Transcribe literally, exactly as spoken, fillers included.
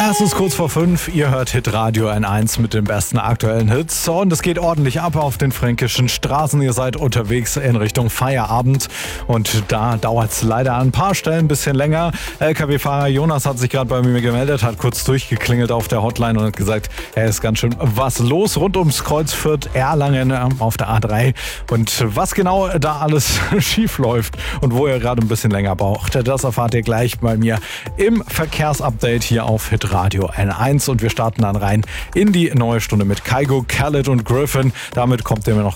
Es ist kurz vor fünf, ihr hört Hitradio N eins mit den besten aktuellen Hits und es geht ordentlich ab auf den fränkischen Straßen. Ihr seid unterwegs in Richtung Feierabend und da dauert es leider an ein paar Stellen ein bisschen länger. L K W-Fahrer Jonas hat sich gerade bei mir gemeldet, hat kurz durchgeklingelt auf der Hotline und hat gesagt, er ist ganz schön was los rund ums Kreuz Fürth Erlangen auf der A drei und was genau da alles schief läuft und wo ihr gerade ein bisschen länger braucht, das erfahrt ihr gleich bei mir im Verkehrsupdate hier auf Hitradio N eins und wir starten dann rein in die neue Stunde mit Kygo, Khaled und Griffin. Damit kommt ihr mir noch